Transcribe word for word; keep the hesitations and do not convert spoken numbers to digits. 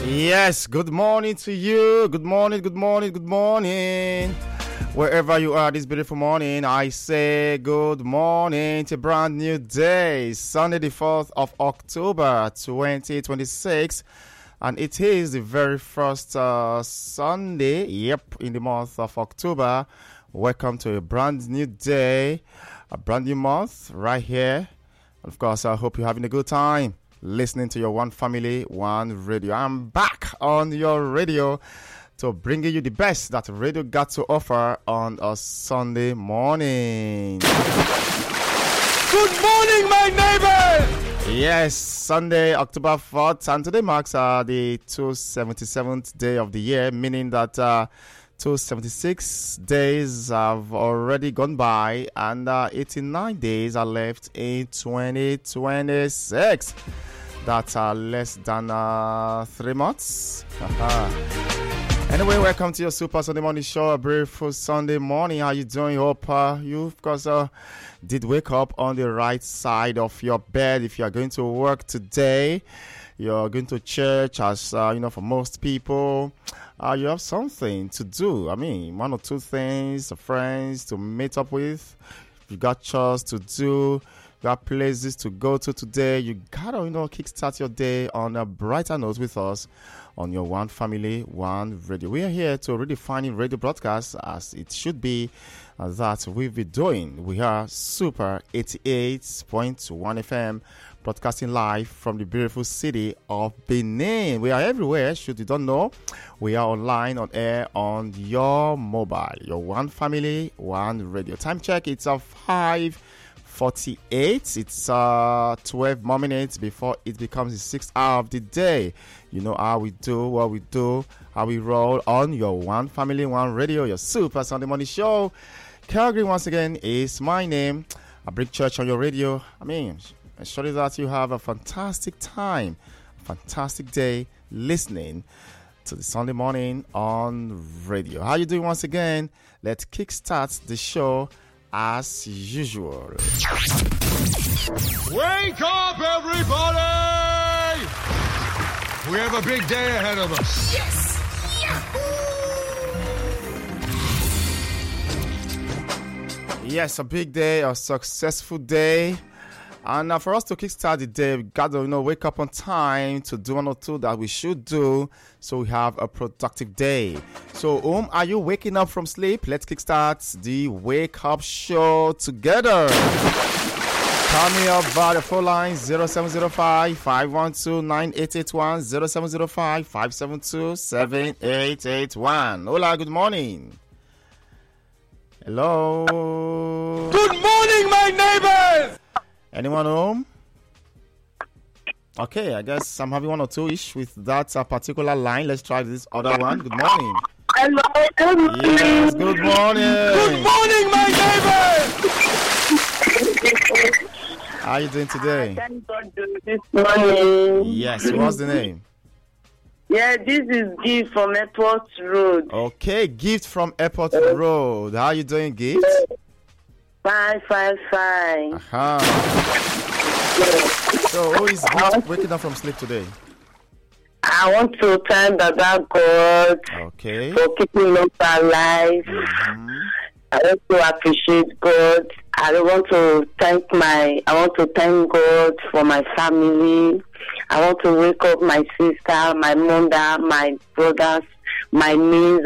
Yes, good morning to you. Good morning, good morning, good morning. Wherever you are this beautiful morning, I say good morning. It's a brand new day, Sunday the fourth of October, twenty twenty-six. And it is the very first uh, Sunday, yep, in the month of October. Welcome to a brand new day, a brand new month right here. Of course, I hope you're having a good time listening to your One Family, One Radio. I'm back on your radio to bring you the best that radio got to offer on a Sunday morning. Good morning, my neighbors! Yes, Sunday, October fourth, and today marks uh, the two hundred seventy-seventh day of the year, meaning that uh, two hundred seventy-six days have already gone by, and uh, eighty-nine days are left in twenty twenty-six. That's uh, less than uh, three months. Anyway, welcome to your Super Sunday Morning Show. A beautiful Sunday morning. How you doing? Hope uh, you, of course, uh, did wake up on the right side of your bed. If you are going to work today, you're going to church, as uh, you know, for most people, uh, you have something to do. I mean, one or two things, friends to meet up with. You got chores to do. You got places to go to today. You gotta, you know, kickstart your day on a brighter note with us on your One Family, One Radio. We are here to redefining radio broadcasts as it should be uh, that we've been doing. We are Super eighty-eight point one F M, broadcasting live from the beautiful city of Benin. We are everywhere, should you don't know. We are online, on air, on your mobile. Your One Family, One Radio. Time check, it's a five forty-eight. It's uh twelve more minutes before it becomes the sixth hour of the day. You know how we do what we do, how we roll on your One Family, One Radio, your Super Sunday Morning Show. Calgary, once again, is my name. I bring church on your radio. I mean, ensure that you have a fantastic time, a fantastic day listening to the Sunday morning on radio. How you doing once again? Let's kickstart the show as usual. Wake up, everybody! We have a big day ahead of us. Yes! Yahoo! Yes, a big day, a successful day. And uh, for us to kickstart the day, we got to, you know, wake up on time to do one or two that we should do so we have a productive day. So, um, are you waking up from sleep? Let's kickstart the Wake Up Show together. Call me up via the phone line zero seven zero five, five one two, nine eight eight one, zero seven zero five, five seven two, seven eight eight one. Hola, good morning. Hello. Good morning, my neighbors! Anyone home? Okay, I guess I'm having one or two ish with that uh, particular line. Let's try this other one. Good morning. Hello, good morning. Yes, good morning. Good morning, my neighbors! How are you doing today? Thank God this morning. Yes, what's the name? Yeah, this is Gift from Airport Road. Okay, Gift from Airport Road. How are you doing, Gift? Fine, fine, fine. Uh-huh. So, who is waking up from sleep today? I want to thank Dada God Okay. for keeping us alive. Mm-hmm. I want to appreciate God. I want to thank my. I want to thank God for my family. I want to wake up my sister, my mother, my brothers, my niece.